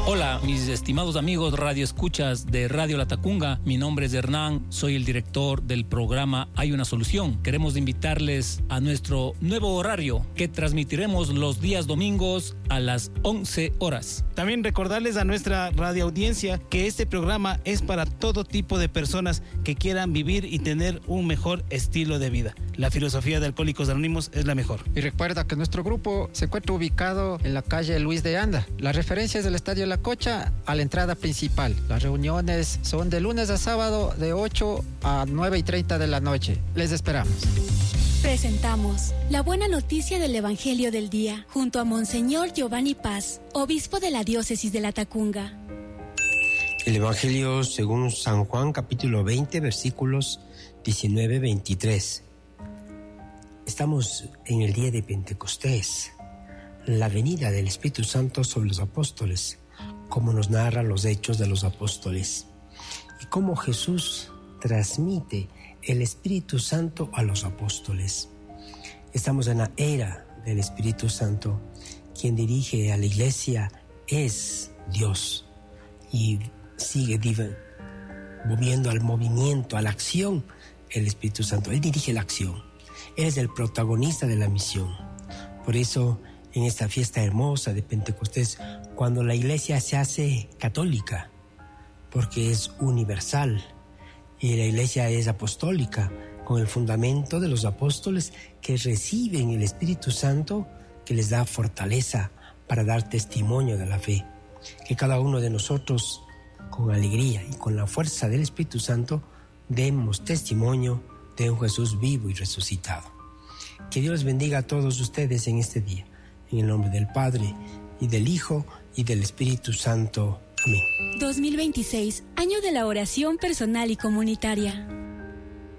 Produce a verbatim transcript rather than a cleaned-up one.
Hola, mis estimados amigos radioescuchas de Radio Latacunga. Mi nombre es Hernán, soy el director del programa Hay una Solución. Queremos invitarles a nuestro nuevo horario que transmitiremos los días domingos a las once horas. También recordarles a nuestra radioaudiencia que este programa es para todo tipo de personas que quieran vivir y tener un mejor estilo de vida. La filosofía de Alcohólicos Anónimos es la mejor. Y recuerda que nuestro grupo se encuentra ubicado en la calle Luis de Anda. La referencia es del Estadio La Cocha a la entrada principal. Las reuniones son de lunes a sábado de ocho a nueve y treinta de la noche. Les esperamos. Presentamos la buena noticia del Evangelio del Día junto a Monseñor Giovanni Paz, obispo de la diócesis de Latacunga. El Evangelio según San Juan, capítulo veinte, versículos diecinueve a veintitrés. Estamos en el día de Pentecostés, la venida del Espíritu Santo sobre los apóstoles, como nos narran los hechos de los apóstoles, y cómo Jesús transmite el Espíritu Santo a los apóstoles. Estamos en la era del Espíritu Santo. Quien dirige a la iglesia es Dios y sigue moviendo al movimiento, a la acción, el Espíritu Santo. Él dirige la acción. Él es el protagonista de la misión. Por eso, en esta fiesta hermosa de Pentecostés, cuando la iglesia se hace católica, porque es universal, y la iglesia es apostólica, con el fundamento de los apóstoles que reciben el Espíritu Santo, que les da fortaleza para dar testimonio de la fe. Que cada uno de nosotros, con alegría y con la fuerza del Espíritu Santo, demos testimonio de un Jesús vivo y resucitado. Que Dios bendiga a todos ustedes en este día. En el nombre del Padre, y del Hijo, y del Espíritu Santo. Amén. dos mil veintiséis, año de la oración personal y comunitaria.